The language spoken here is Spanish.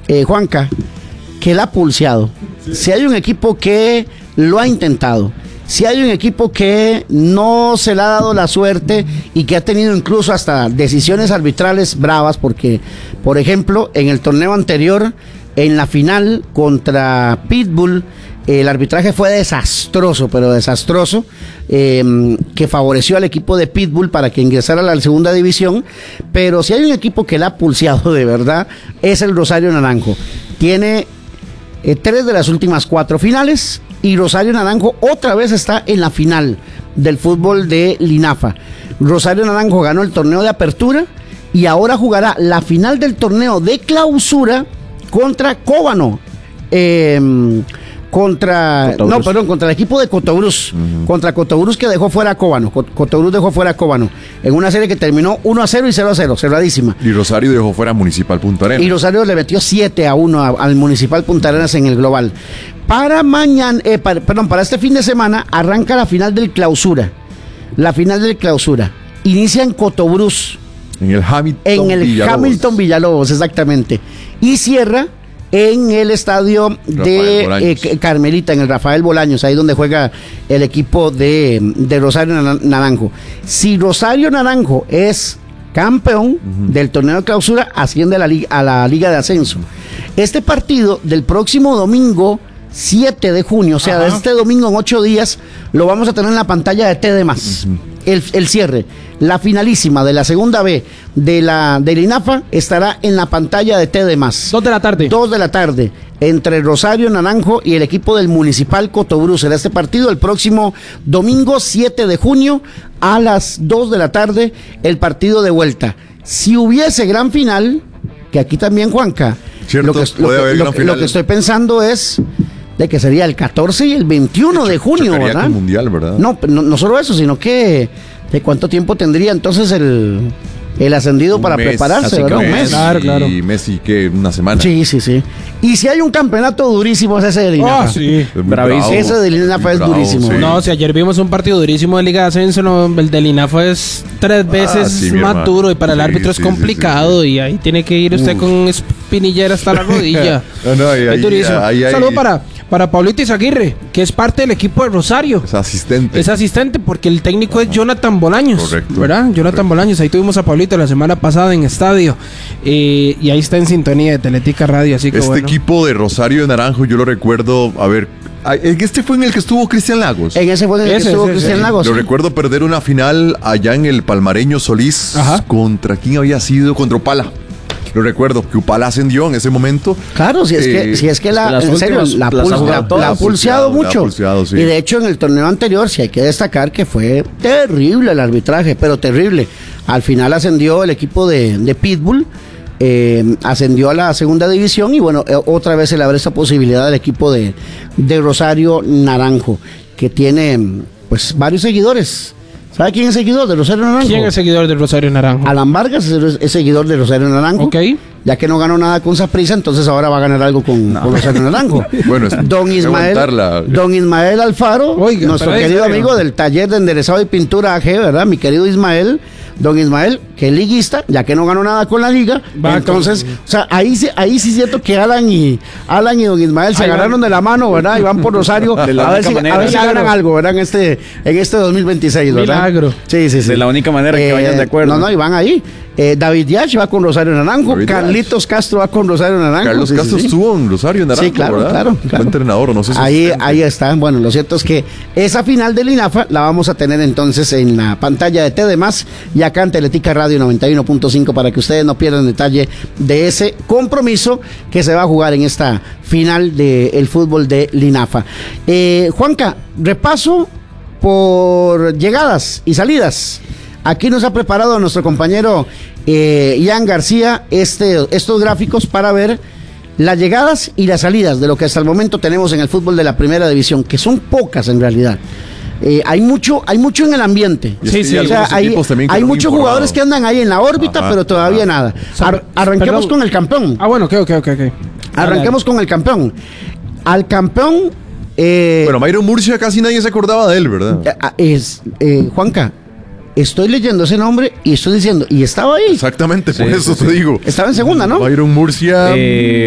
Juanca, que la ha pulseado, si hay un equipo que lo ha intentado, si hay un equipo que no se le ha dado la suerte y que ha tenido incluso hasta decisiones arbitrales bravas, porque, por ejemplo, en el torneo anterior, en la final contra Pitbull, el arbitraje fue desastroso, pero desastroso, que favoreció al equipo de Pitbull para que ingresara a la segunda división. Pero si hay un equipo que la ha pulseado de verdad, es el Rosario Naranjo. Tiene 3 de las últimas 4 finales, y Rosario Naranjo otra vez está en la final del fútbol de Linafa. Rosario Naranjo ganó el torneo de apertura y ahora jugará la final del torneo de clausura contra Cóbano. Contra el equipo de Cotobruz. Contra Cotobruz, que dejó fuera a Cóbano. Cotobruz dejó fuera a Cóbano en una serie que terminó 1-0 y 0-0, cerradísima. Y Rosario dejó fuera a Municipal Punta Arenas. Y Rosario le metió 7-1 al Municipal Punta Arenas en el global. Para mañana, para este fin de semana arranca la final del clausura. La final del clausura inicia en Cotobruz. En el Hamilton Villalobos, exactamente. Y cierra en el estadio de Carmelita, en el Rafael Bolaños, ahí donde juega el equipo de Rosario Naranjo. Si Rosario Naranjo es campeón del torneo de clausura, asciende a la Liga de Ascenso. Este partido del próximo domingo 7 de junio, o sea, de este domingo en 8 días, lo vamos a tener en la pantalla de TD+. El cierre, la finalísima de la segunda B del INAFA estará en la pantalla de TD+. 2 de la tarde. 2 de la tarde, entre Rosario Naranjo y el equipo del Municipal Cotobruz. Será este partido el próximo domingo 7 de junio a las 2 de la tarde, el partido de vuelta. Si hubiese gran final, que aquí también, Juanca, cierto, lo que estoy pensando es de que sería el 14 y el 21 de junio, ¿verdad? Mundial, ¿verdad? No solo eso, sino que ¿de cuánto tiempo tendría entonces el ascendido para prepararse, ¿verdad? Un mes. Claro. Y Messi, que una semana. Sí. Y si hay un campeonato durísimo, es ese de Linafa. Sí. Bravísimo. Ese de Linafa es durísimo. Sí. No, si ayer vimos un partido durísimo de Liga de Ascenso, el de Linafa es 3 veces más duro y para el árbitro es complicado y ahí tiene que ir usted con espinillera hasta la rodilla. Es durísimo. Saludo para Pablito Izaguirre, que es parte del equipo de Rosario. Es asistente porque el técnico es Jonathan Bolaños. Correcto. ¿Verdad? Jonathan Bolaños. Ahí tuvimos a Pablito la semana pasada en estadio. Y ahí está en sintonía de Teletica Radio. Así que equipo de Rosario de Naranjo, yo lo recuerdo, este fue en el que estuvo Cristian Lagos. En ese fue en el que estuvo Cristian Lagos. Lo recuerdo perder una final allá en el Palmareño Solís. ¿Contra quién había sido? Contra Opala. Lo recuerdo, que Upala ascendió en ese momento. Claro, si es que la ha pulseado mucho. Sí. Y de hecho en el torneo anterior, sí hay que destacar que fue terrible el arbitraje, pero terrible. Al final ascendió el equipo de Pitbull, ascendió a la segunda división y bueno, otra vez se le abre esa posibilidad al equipo de Rosario Naranjo, que tiene pues varios seguidores. ¿Sabe quién es seguidor de Rosario Naranjo? ¿Quién es seguidor de Rosario Naranjo? Alan Vargas es seguidor de Rosario Naranjo. Ok. Ya que no ganó nada con Saprissa, entonces ahora va a ganar algo con Rosario Naranjo. Bueno, don Ismael Alfaro, nuestro querido amigo del taller de enderezado y pintura AG, ¿verdad? Mi querido Ismael. Don Ismael, que es liguista, ya que no ganó nada con la liga, entonces, o sea, ahí sí es cierto que Alan y Don Ismael se agarraron de la mano, ¿verdad? Y van por Rosario a ver si ganan algo, ¿verdad? En este 2026, ¿verdad? Milagro. Sí. De la única manera que vayan de acuerdo. No, y van ahí. David Yach va con Rosario Naranjo, Carlitos Castro va con Rosario Naranjo. Carlos Castro estuvo en Rosario Naranjo, sí, claro. Fue entrenador, no sé si ahí está. Bueno, lo cierto es que esa final del INAFA la vamos a tener entonces en la pantalla de TD+, y acá en Teletica Radio 91.5 para que ustedes no pierdan detalle de ese compromiso que se va a jugar en esta final del fútbol de Linafa. Juanca, repaso por llegadas y salidas. Aquí nos ha preparado nuestro compañero Ian García estos gráficos para ver las llegadas y las salidas de lo que hasta el momento tenemos en el fútbol de la primera división, que son pocas en realidad. Hay mucho en el ambiente. Sí. O sea, hay muchos jugadores que andan ahí en la órbita, pero todavía nada. Arranquemos con el campeón. Bueno, ok. Arranquemos con el campeón. Al campeón... bueno, Mayron Murcia casi nadie se acordaba de él, ¿verdad? Juanca, estoy leyendo ese nombre y estoy diciendo, y estaba ahí. Exactamente, por eso te digo. Estaba en segunda, ¿no? Mayron Murcia...